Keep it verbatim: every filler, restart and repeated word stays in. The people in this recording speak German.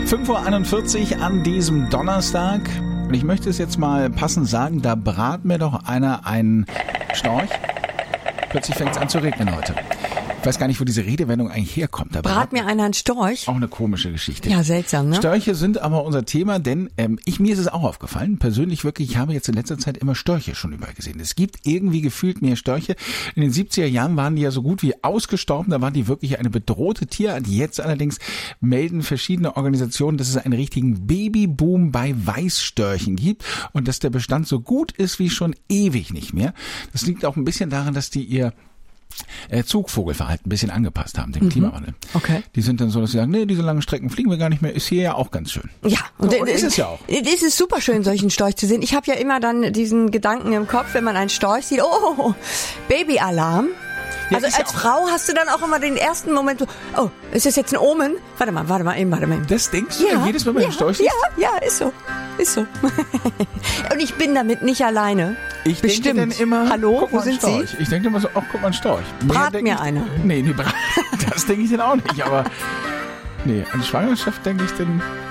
fünf Uhr einundvierzig an diesem Donnerstag. Und ich möchte es jetzt mal passend sagen, da brat mir doch einer einen Storch. Plötzlich fängt es an zu regnen heute. Ich weiß gar nicht, wo diese Redewendung eigentlich herkommt. Da brat mir einer einen Storch? Auch eine komische Geschichte. Ja, seltsam, ne? Störche sind aber unser Thema, denn ähm, ich mir ist es auch aufgefallen. Persönlich wirklich, ich habe jetzt in letzter Zeit immer Störche schon überall gesehen. Es gibt irgendwie gefühlt mehr Störche. In den siebziger Jahren waren die ja so gut wie ausgestorben. Da waren die wirklich eine bedrohte Tierart. Jetzt allerdings melden verschiedene Organisationen, dass es einen richtigen Babyboom bei Weißstörchen gibt und dass der Bestand so gut ist wie schon ewig nicht mehr. Das liegt auch ein bisschen daran, dass die ihr Äh, Zugvogelverhalten ein bisschen angepasst haben, dem mhm. Klimawandel. Okay. Die sind dann so, dass sie sagen, nee, diese langen Strecken fliegen wir gar nicht mehr, ist hier ja auch ganz schön. Ja. Und, so, und ist es ja auch. Es ist super schön, solchen Storch zu sehen. Ich habe ja immer dann diesen Gedanken im Kopf, wenn man einen Storch sieht, oh, Babyalarm. Ja, also als ja Frau hast du dann auch immer den ersten Moment, oh, ist das jetzt ein Omen? Warte mal, warte mal, eben, warte mal. Das denkst du ja, jedes Mal, wenn ja, du Storch siehst? Ja, ja, ist so. Ist so. Und ich bin damit nicht alleine. Ich Bestimmt. denke dann immer, hallo, guck wo mal, sind Storch. Sie? Ich denke immer so, ach, guck mal, ein Storch. Brat Mehr mir ich, einer. Nee, nee, das denke ich dann auch nicht, aber nee, an Schwangerschaft denke ich dann